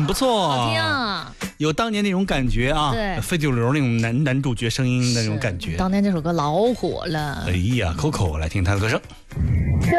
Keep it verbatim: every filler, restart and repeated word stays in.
不错， 好听啊， 有当年那种感觉啊， 对， 非主流那种男男主角声音的那种感觉。 当年这首歌老火了。 哎呀 ，Coco 来听他的歌声。